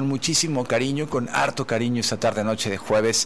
muchísimo cariño, con harto cariño esta tarde noche de jueves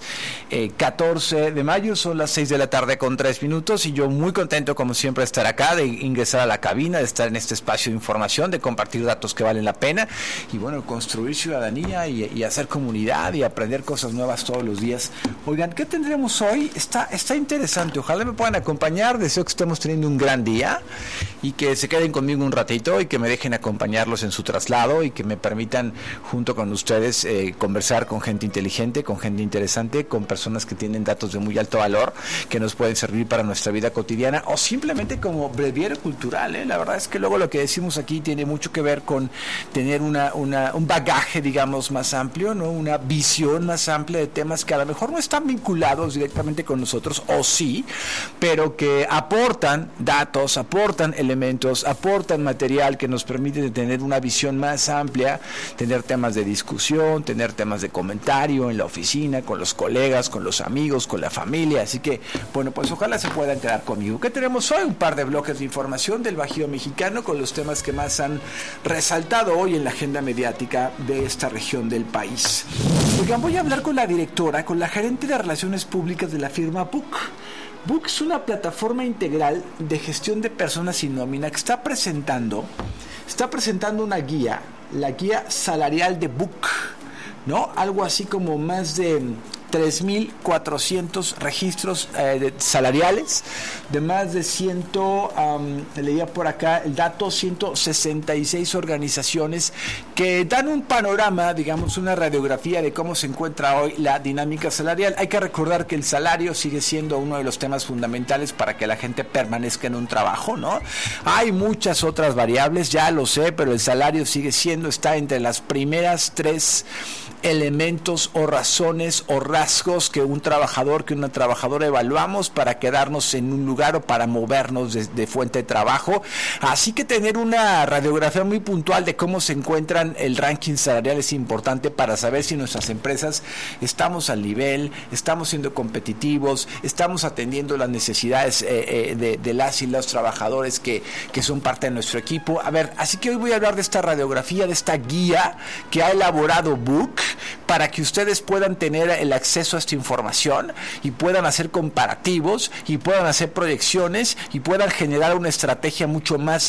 14 de mayo, son las 6 de la tarde con 3 minutos y yo muy contento como siempre de estar acá, de ingresar a la cabina, de estar en este espacio de información, de compartir datos que valen la pena y bueno, construir ciudadanía y hacer comunidad y aprender cosas nuevas todos los días. Oigan, ¿qué tendremos hoy? Está interesante, ojalá me puedan acompañar, deseo que estemos teniendo un gran día y que se queden conmigo un ratito y que me dejen acompañarlos en su traslado y que me permitan junto con ustedes conversar con gente inteligente, con gente interesante, con personas que tienen datos de muy alto valor que nos pueden servir para nuestra vida cotidiana o simplemente como breviario cultural, La verdad es que luego lo que decimos aquí tiene mucho que ver con tener un bagaje, digamos, más amplio, ¿no? Una visión más amplia de temas que a lo mejor no están vinculados directamente con nosotros, o sí, pero que aportan datos, aportan elementos, aportan material que nos permite tener una visión más amplia, tener temas de discusión, tener temas de comentario en la oficina, con los colegas, con los amigos, con la familia, así que, bueno, pues ojalá se puedan quedar conmigo. ¿Qué tenemos hoy? Un par de bloques de información del Bajío mexicano con los temas que más han resaltado hoy en la agenda mediática de esta región del país. Oigan, voy a hablar con la directora, con la gerente de Relaciones Públicas de la firma Book. Book es una plataforma integral de gestión de personas sin nómina que está presentando una guía, la guía salarial de Book, ¿no? Algo así como más de 3,400 registros salariales, de más de leía por acá el dato, 166 organizaciones que dan un panorama, digamos, una radiografía de cómo se encuentra hoy la dinámica salarial. Hay que recordar que el salario sigue siendo uno de los temas fundamentales para que la gente permanezca en un trabajo, ¿no? Hay muchas otras variables, ya lo sé, pero el salario está entre las primeras 3 elementos o razones o rasgos que un trabajador, que una trabajadora evaluamos para quedarnos en un lugar o para movernos de fuente de trabajo. Así que tener una radiografía muy puntual de cómo se encuentran el ranking salarial es importante para saber si nuestras empresas estamos al nivel, estamos siendo competitivos, estamos atendiendo las necesidades de las y los trabajadores que son parte de nuestro equipo. A ver, así que hoy voy a hablar de esta radiografía, de esta guía que ha elaborado Book, para que ustedes puedan tener el acceso a esta información y puedan hacer comparativos y puedan hacer proyecciones y puedan generar una estrategia mucho más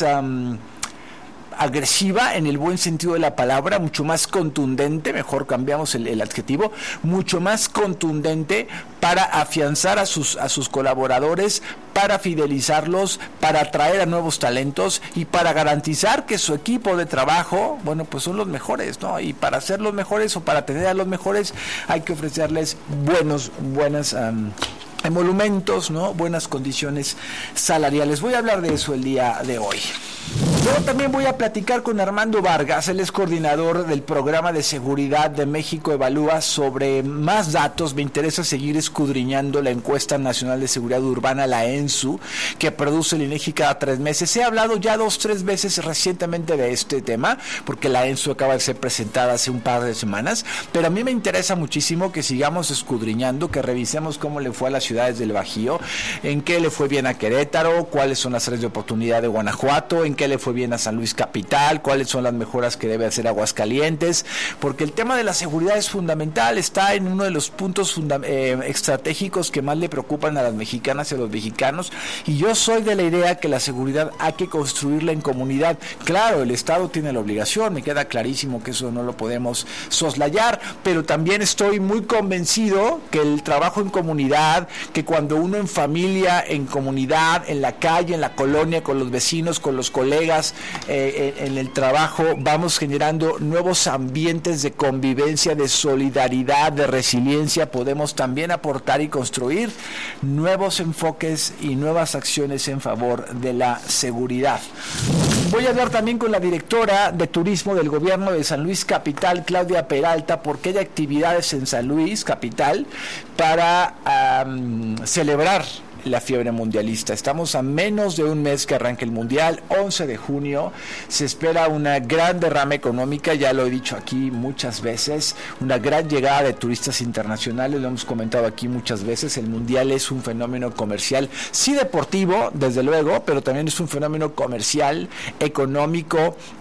agresiva en el buen sentido de la palabra, mucho más contundente, mejor cambiamos el adjetivo, mucho más contundente para afianzar a sus colaboradores, para fidelizarlos, para atraer a nuevos talentos y para garantizar que su equipo de trabajo, bueno, pues son los mejores, ¿no? Y para ser los mejores o para tener a los mejores hay que ofrecerles buenas emolumentos, ¿no? Buenas condiciones salariales. Voy a hablar de eso el día de hoy. Luego también voy a platicar con Armando Vargas, él es coordinador del Programa de Seguridad de México Evalúa, sobre más datos. Me interesa seguir escudriñando la Encuesta Nacional de Seguridad Urbana, la ENSU, que produce el INEGI cada 3 meses. He hablado ya 2-3 veces recientemente de este tema, porque la ENSU acaba de ser presentada hace un par de semanas, pero a mí me interesa muchísimo que sigamos escudriñando, que revisemos cómo le fue a las ciudades del Bajío, en qué le fue bien a Querétaro, cuáles son las áreas de oportunidad de Guanajuato, en qué le fue bien a San Luis Capital, cuáles son las mejoras que debe hacer Aguascalientes, porque el tema de la seguridad es fundamental, está en uno de los puntos estratégicos que más le preocupan a las mexicanas y a los mexicanos, y yo soy de la idea que la seguridad hay que construirla en comunidad. Claro, el Estado tiene la obligación, me queda clarísimo que eso no lo podemos soslayar, pero también estoy muy convencido que el trabajo en comunidad, que cuando uno en familia, en comunidad, en la calle, en la colonia, con los vecinos, con los colegas, en el trabajo, vamos generando nuevos ambientes de convivencia, de solidaridad, de resiliencia. Podemos también aportar y construir nuevos enfoques y nuevas acciones en favor de la seguridad. Voy a hablar también con la directora de turismo del gobierno de San Luis Capital, Claudia Peralta, porque hay actividades en San Luis Capital para celebrar la fiebre mundialista. Estamos a menos de un mes que arranque el mundial, 11 de junio. Se espera una gran derrama económica, ya lo he dicho aquí muchas veces, una gran llegada de turistas internacionales, lo hemos comentado aquí muchas veces. El mundial es un fenómeno comercial, sí deportivo, desde luego, pero también es un fenómeno comercial, económico,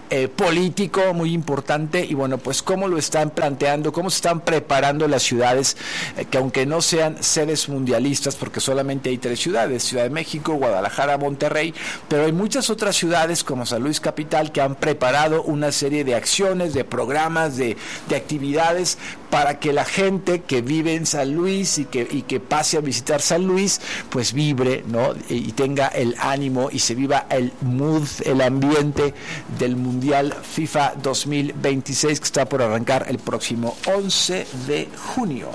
político muy importante, y bueno, pues cómo lo están planteando, cómo se están preparando las ciudades, que aunque no sean sedes mundialistas, porque solamente hay 3 ciudades, Ciudad de México, Guadalajara, Monterrey, pero hay muchas otras ciudades como San Luis Capital que han preparado una serie de acciones, de programas, de actividades para que la gente que vive en San Luis y que pase a visitar San Luis, pues vibre, ¿no? Y tenga el ánimo y se viva el mood, el ambiente del Mundial FIFA 2026 que está por arrancar el próximo 11 de junio.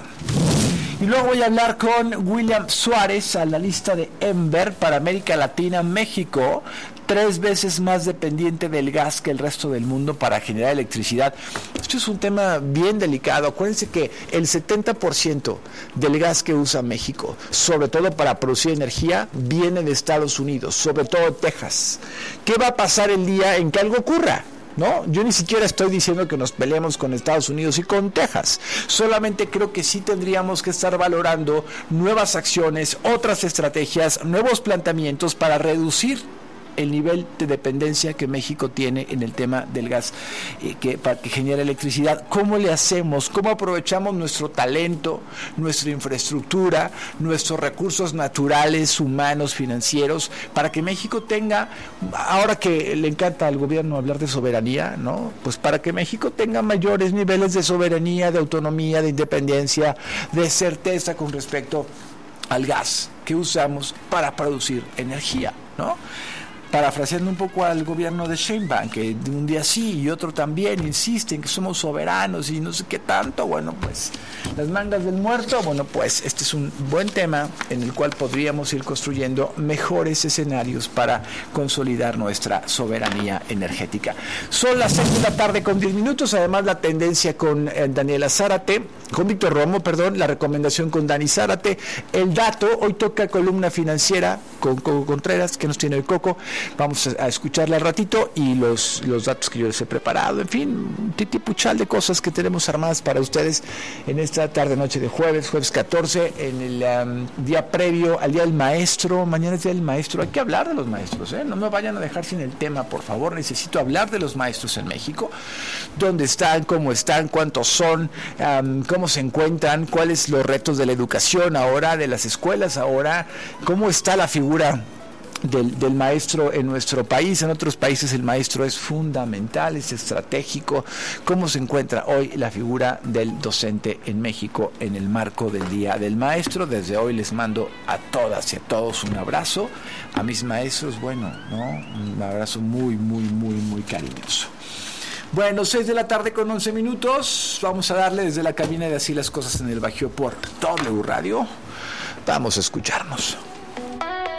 Y luego voy a hablar con William Suárez, analista de Enver para América Latina, México, 3 veces más dependiente del gas que el resto del mundo para generar electricidad. Esto es un tema bien delicado. Acuérdense que el 70% del gas que usa México, sobre todo para producir energía, viene de Estados Unidos, sobre todo Texas. ¿Qué va a pasar el día en que algo ocurra? ¿No? Yo ni siquiera estoy diciendo que nos peleemos con Estados Unidos y con Texas. Solamente creo que sí tendríamos que estar valorando nuevas acciones, otras estrategias, nuevos planteamientos para reducir el nivel de dependencia que México tiene en el tema del gas para que genera electricidad. ¿Cómo le hacemos? ¿Cómo aprovechamos nuestro talento, nuestra infraestructura, nuestros recursos naturales, humanos, financieros, para que México tenga, ahora que le encanta al gobierno hablar de soberanía, ¿no? Pues para que México tenga mayores niveles de soberanía, de autonomía, de independencia, de certeza con respecto al gas que usamos para producir energía, ¿no? Parafraseando un poco al gobierno de Sheinbaum, que un día sí y otro también insisten que somos soberanos y no sé qué tanto. Bueno, pues las mangas del muerto. Bueno, pues este es un buen tema en el cual podríamos ir construyendo mejores escenarios para consolidar nuestra soberanía energética. Son las 6:10 con 10 minutos. Además, la tendencia con Daniela Zárate, con Víctor Romo, perdón, la recomendación con Dani Zárate. El dato, hoy toca columna financiera con Coco Contreras, que nos tiene el Coco. Vamos a escucharla al ratito y los datos que yo les he preparado, en fin, un titipuchal de cosas que tenemos armadas para ustedes en esta tarde-noche de jueves 14, en el día previo al Día del Maestro. Mañana es Día del Maestro, hay que hablar de los maestros, no me vayan a dejar sin el tema, por favor. Necesito hablar de los maestros en México, dónde están, cómo están, cuántos son, cómo se encuentran, cuáles los retos de la educación ahora, de las escuelas ahora, cómo está la figura del maestro en nuestro país. En otros países el maestro es fundamental, es estratégico. ¿Cómo se encuentra hoy la figura del docente en México en el marco del Día del Maestro? Desde hoy les mando a todas y a todos un abrazo. A mis maestros, bueno, ¿no? Un abrazo muy, muy, muy, muy cariñoso. Bueno, 6:00 con 11 minutos. Vamos a darle desde la cabina de Así las Cosas en el Bajío por W Radio. Vamos a escucharnos.